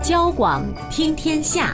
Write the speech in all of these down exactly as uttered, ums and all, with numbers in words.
交广听天下。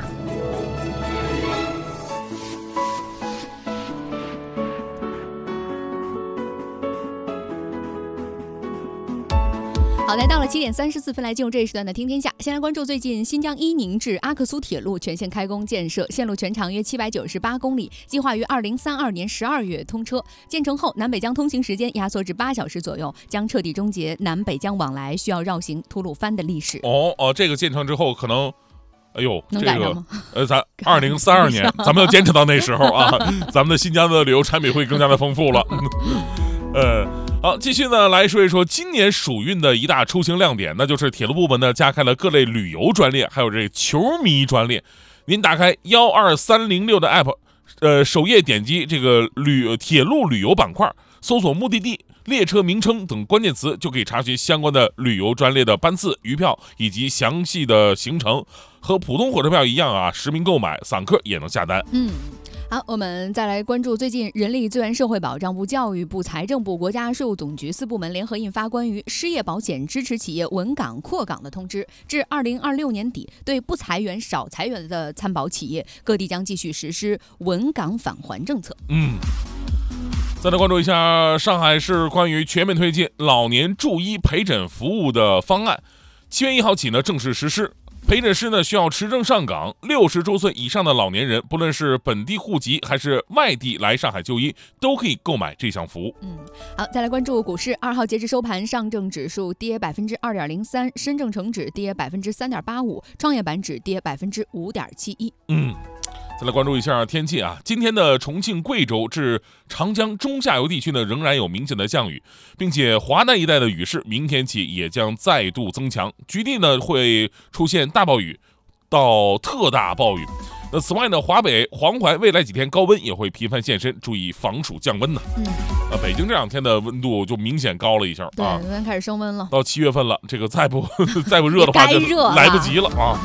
好，来到了七点三十四分，来进入这一时段的听天下。先来关注最近新疆伊宁至阿克苏铁路全线开工建设，线路全长约七百九十八公里，计划于二零三二年十二月通车。建成后，南北疆通行时间压缩至八小时左右，将彻底终结南北疆往来需要绕行吐鲁番的历史。 哦哦，这个建成之后可能。哎呦， 能赶上吗？ 这个呃，咱二零三二年，咱们要坚持到那时候啊，咱们的新疆的旅游产品会更加的丰富了。呃，好，继续呢来说一说今年暑运的一大出行亮点，那就是铁路部门呢加开了各类旅游专列，还有这球迷专列。您打开幺二三零六的 app， 呃，首页点击这个旅铁路旅游板块，搜索目的地、列车名称等关键词，就可以查询相关的旅游专列的班次、余票以及详细的行程。和普通火车票一样啊，实名购买，散客也能下单。 嗯。好，我们再来关注最近人力资源社会保障部、教育部、财政部、国家税务总局四部门联合印发关于失业保险支持企业稳岗扩岗的通知，至二零二六年底，对不裁员、少裁员的参保企业，各地将继续实施稳岗返还政策。 嗯。再来关注一下上海市关于全面推进老年助医陪诊服务的方案，七月一号起呢正式实施。陪诊师呢需要持证上岗，六十周岁以上的老年人，不论是本地户籍还是外地来上海就医，都可以购买这项服务。 嗯，好，再来关注股市。二号截至收盘，上证指数跌百分之二点零三，深证成指跌百分之三点八五，创业板指跌百分之五点七一。 嗯。再来关注一下天气啊，今天的重庆、贵州至长江中下游地区呢，仍然有明显的降雨，并且华南一带的雨势明天起也将再度增强，局地呢会出现大暴雨到特大暴雨。那此外呢，华北、黄淮未来几天高温也会频繁现身，注意防暑降温呢。 嗯， 啊，北京这两天的温度就明显高了一下对， 啊， 昨天开始升温了， 到七月份了，这个再不再不热的话就来不及了啊。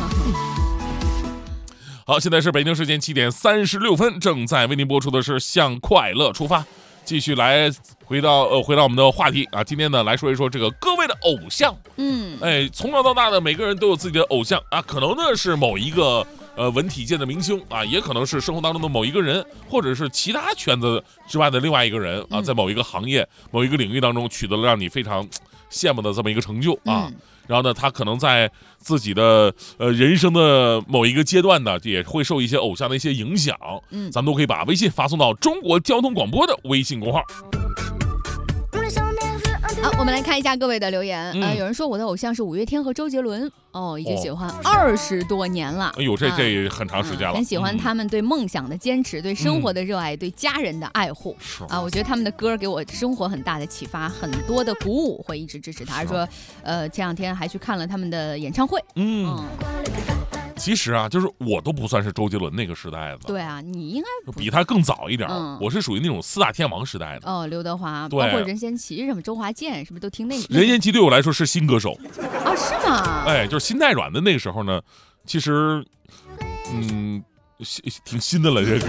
好，现在是北京时间七点三十六分，正在为您播出的是向快乐出发，继续来回到呃回到我们的话题啊，今天呢来说一说这个各位的偶像。 嗯， 哎，从小到大的每个人都有自己的偶像啊，可能呢是某一个呃文体界的明星啊，也可能是生活当中的某一个人，或者是其他圈子之外的另外一个人啊，在某一个行业、某一个领域当中取得了让你非常羡慕的这么一个成就啊。嗯，然后呢，他可能在自己的呃人生的某一个阶段呢，也会受一些偶像的一些影响。嗯，咱们都可以把微信发送到中国交通广播的微信公号。 好，我们来看一下各位的留言。嗯、呃，有人说我的偶像是五月天和周杰伦，哦，已经喜欢二十多年了。 哎呦，这这很长时间了、嗯。 很喜欢他们对梦想的坚持，对生活的热爱，嗯、对家人的爱护。是啊，我觉得他们的歌给我生活很大的启发，很多的鼓舞，会一直支持他。说，呃，前两天还去看了他们的演唱会。嗯。嗯， 其实啊，就是我都不算是周杰伦那个时代的。 对啊，你应该比他更早一点。嗯，我是属于那种四大天王时代的。 哦，刘德华，包括任贤齐什么周华健，是不是都听那个？ 任贤齐对我来说是新歌手。 啊，是吗？ 哎，就是心太软的那个时候呢，其实，嗯，挺新的了，这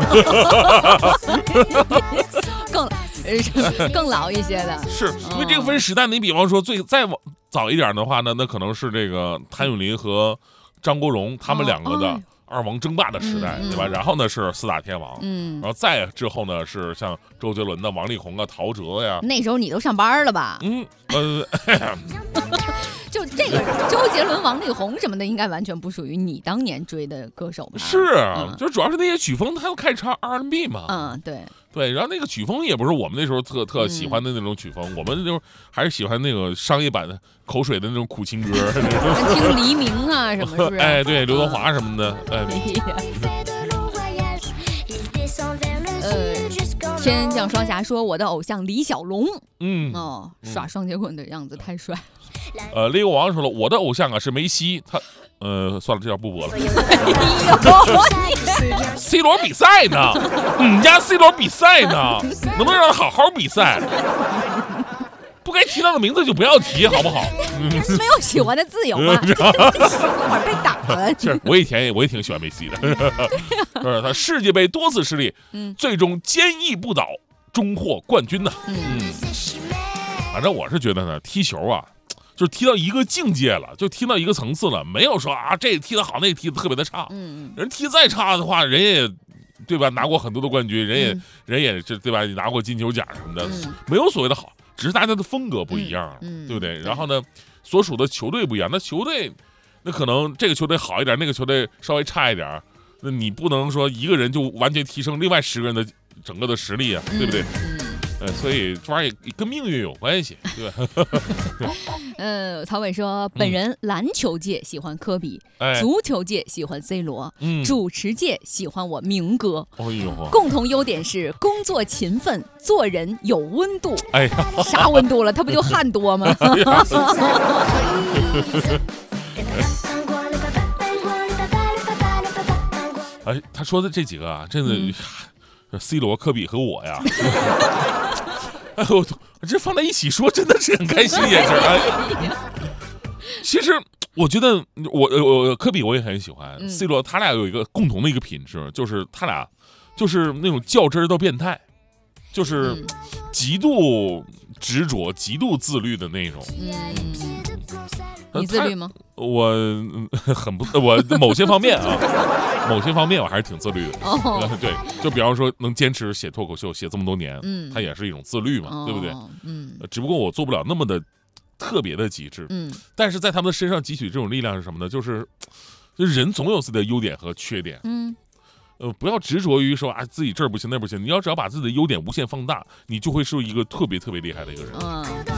个。 更更老一些的。 是因为这个分时代，你比方说最再往早一点的话呢，那可能是这个谭咏麟和张国荣他们两个的二王争霸的时代，对吧？然后呢是四大天王，嗯，然后再之后呢是像周杰伦的王力宏啊、陶喆呀。 那时候你都上班了吧？ 嗯呃， 就这个周杰伦、王力宏什么的，应该完全不属于你当年追的歌手吧？ 是，嗯、就主要是那些曲风，他又开始唱 R and B 嘛。 嗯，对。 对，然后那个曲风也不是我们那时候特特喜欢的那种曲风，嗯、我们就还是喜欢那个商业版的口水的那种苦情歌， 听黎明啊什么，是不是？ 哎，对，刘德华什么的，哎。 呃，天降双侠说我的偶像李小龙，嗯，哦，耍双截棍的样子太帅。 呃，雷国王说了，我的偶像啊是梅西，他。呃，算了，这条不播了。C 罗比赛呢？你家 C 罗比赛呢？能不能让他好好比赛？不该提到的名字就不要提，好不好？ 没有喜欢的自由嘛。一会儿被打了。 是，我以前我也挺喜欢梅西的。是他世界杯多次失利，嗯，最终坚毅不倒，终获冠军呢。嗯，反正我是觉得呢，踢球啊。 就踢到一个境界了，就踢到一个层次了，没有说啊这踢得好，那踢得特别的差。 嗯嗯， 人踢再差的话，人也对吧，拿过很多的冠军，人也、 嗯、 人也这对吧，拿过金球奖什么的， 嗯、 没有所谓的好，只是大家的风格不一样， 嗯嗯、 对不对？然后呢，所属的球队不一样，那球队那可能这个球队好一点，那个球队稍微差一点，那你不能说一个人就完全提升另外十个人的整个的实力啊， 嗯、 对不对？ 嗯。 呃，所以这玩意儿也跟命运有关系，对吧？ 呃，曹伟说，本人篮球界喜欢科比， 哎、 足球界喜欢 C 罗， 嗯、 主持界喜欢我明哥。 哎呦， 共同优点是工作勤奋，做人有温度。 哎呀， 啥温度了？他不就汗多吗？ 哎，他说的这几个啊，真的。嗯C 罗、科比和我呀，哎呦，这放在一起说，真的是很开心一件事。哎，其实我觉得我我科比我也很喜欢、嗯、，C 罗他俩有一个共同的一个品质，就是他俩就是那种较真儿到变态，就是极度执着、极度自律的那种。 嗯，你自律吗？ 我很不，我某些方面啊，某些方面我还是挺自律的。哦，对，就比方说能坚持写脱口秀写这么多年，嗯，它也是一种自律嘛，哦、对不对？嗯，只不过我做不了那么的特别的极致，嗯，但是在他们的身上汲取这种力量是什么呢？就是人总有自己的优点和缺点，嗯。呃，不要执着于说啊自己这儿不行那不行，你要只要把自己的优点无限放大，你就会是一个特别特别厉害的一个人。嗯。